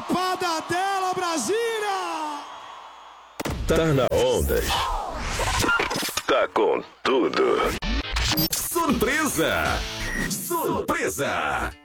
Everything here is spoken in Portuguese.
Chapada dela, Brasília! Tá na onda. Tá com tudo. Surpresa! Surpresa!